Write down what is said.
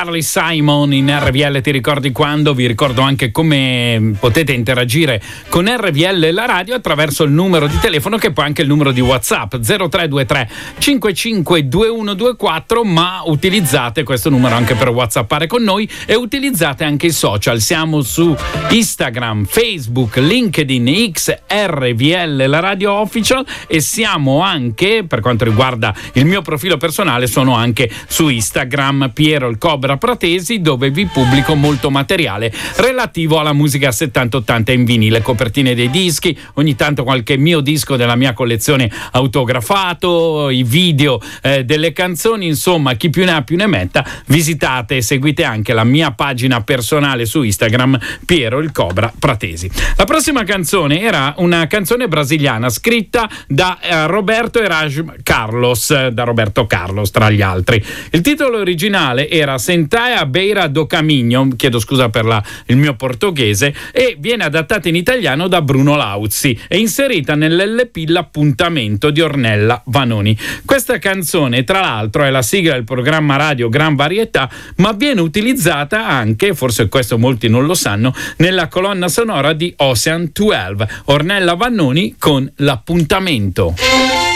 Carly Simon in RVL Ti ricordi quando? Vi ricordo anche come potete interagire con RVL la radio attraverso il numero di telefono, che è poi anche il numero di WhatsApp 0323 552124, ma utilizzate questo numero anche per WhatsAppare con noi e utilizzate anche i social. Siamo su Instagram, Facebook, LinkedIn, X, RVL la radio official, e siamo anche, per quanto riguarda il mio profilo personale, sono anche su Instagram Piero il Cobra Pratesi, dove vi pubblico molto materiale relativo alla musica 70-80 in vinile, copertine dei dischi, ogni tanto qualche mio disco della mia collezione autografato, i video delle canzoni, insomma chi più ne ha più ne metta. Visitate e seguite anche la mia pagina personale su Instagram Piero il Cobra Pratesi. La prossima canzone era una canzone brasiliana scritta da Roberto Carlos, da Roberto Carlos tra gli altri. Il titolo originale era Sentai a beira do caminho, chiedo scusa per il mio portoghese, e viene adattata in italiano da Bruno Lauzi e inserita nell'LP L'appuntamento di Ornella Vanoni. Questa canzone tra l'altro è la sigla del programma radio Gran Varietà, ma viene utilizzata anche, forse questo molti non lo sanno, nella colonna sonora di Ocean 12, Ornella Vanoni con L'appuntamento.